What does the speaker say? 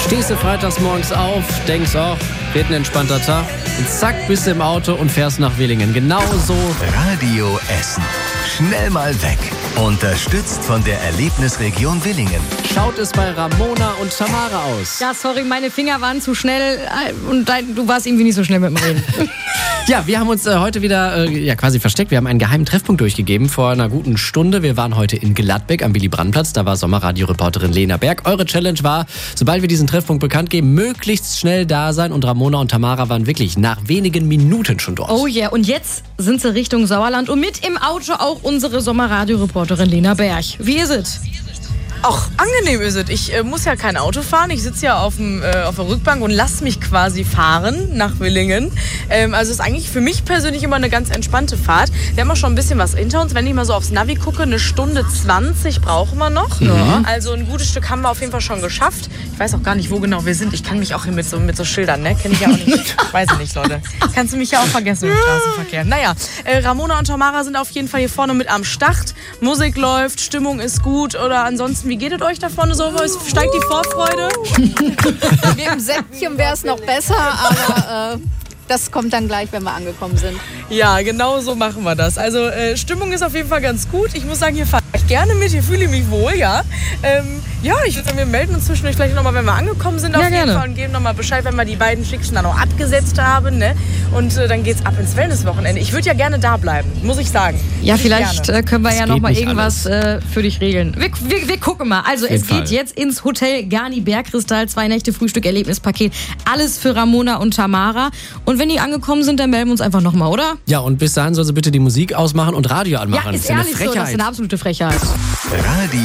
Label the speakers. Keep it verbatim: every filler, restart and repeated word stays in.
Speaker 1: Stehst du freitags morgens auf, denkst, oh, wird ein entspannter Tag und zack, bist du im Auto und fährst nach Willingen. Genau so.
Speaker 2: Radio Essen. Schnell mal weg. Unterstützt von der Erlebnisregion Willingen.
Speaker 1: Schaut es bei Ramona und Tamara aus.
Speaker 3: Ja, sorry, meine Finger waren zu schnell und dein, du warst irgendwie nicht so schnell mit dem Reden.
Speaker 1: Ja, wir haben uns äh, heute wieder äh, ja, quasi versteckt. Wir haben einen geheimen Treffpunkt durchgegeben vor einer guten Stunde. Wir waren heute in Gladbeck am Willy-Brandt-Platz. Da war Sommerradio-Reporterin Lena Berg. Eure Challenge war, sobald wir diesen Treffpunkt bekannt geben, möglichst schnell da sein. Und Ramona und Tamara waren wirklich nach wenigen Minuten schon dort.
Speaker 3: Oh yeah, und jetzt sind sie Richtung Sauerland und mit im Auto auch unsere Sommerradio-Reporterin Lena Berg. Wie ist es?
Speaker 4: Ach, angenehm ist es. Ich äh, muss ja kein Auto fahren. Ich sitze ja auf, dem, äh, auf der Rückbank und lasse mich quasi fahren nach Willingen. Ähm, also ist eigentlich für mich persönlich immer eine ganz entspannte Fahrt. Wir haben auch schon ein bisschen was hinter uns. Wenn ich mal so aufs Navi gucke, eine Stunde zwanzig brauchen wir noch. Ja. Also ein gutes Stück haben wir auf jeden Fall schon geschafft. Ich weiß auch gar nicht, wo genau wir sind. Ich kann mich auch hier mit so, mit so Schildern, ne? Kenne ich ja auch nicht. Weiß ich nicht, Leute. Kannst du mich ja auch vergessen im Straßenverkehr. Naja, äh, Ramona und Tamara sind auf jeden Fall hier vorne mit am Start. Musik läuft, Stimmung ist gut. Oder ansonsten, wie geht es euch da vorne so? Steigt die Vorfreude?
Speaker 5: Mit dem Säckchen wäre es noch besser, aber äh, das kommt dann gleich, wenn wir angekommen sind.
Speaker 4: Ja, genau so machen wir das. Also äh, Stimmung ist auf jeden Fall ganz gut. Ich muss sagen, hier fahre ich gerne mit, hier fühle ich mich wohl, ja. Ähm, ja, ich würde sagen, wir melden uns zwischendurch gleich nochmal, wenn wir angekommen sind,
Speaker 3: ja,
Speaker 4: auf jeden
Speaker 3: gerne.
Speaker 4: Fall und geben nochmal Bescheid, wenn wir die beiden Schicksten dann auch abgesetzt haben, ne? Und äh, dann geht's ab ins Wellnesswochenende. Ich würde ja gerne da bleiben, muss ich sagen.
Speaker 3: Ja,
Speaker 4: Würde
Speaker 3: vielleicht äh, können wir
Speaker 1: Es
Speaker 3: ja
Speaker 1: geht
Speaker 3: nochmal
Speaker 1: nicht
Speaker 3: irgendwas äh, für dich regeln. Wir, wir, wir gucken mal. Also es
Speaker 1: Fall.
Speaker 3: geht jetzt ins Hotel Garni Bergkristall, zwei Nächte Frühstück, Erlebnispaket. Alles für Ramona und Tamara. Und wenn die angekommen sind, dann melden wir uns einfach nochmal, oder?
Speaker 1: Ja, und bis dahin soll sie bitte die Musik ausmachen und Radio anmachen.
Speaker 3: Ja, ist
Speaker 1: ja eine
Speaker 3: ehrlich so, das ist
Speaker 1: Frechheit.
Speaker 3: eine absolute Frechheit.
Speaker 2: Radio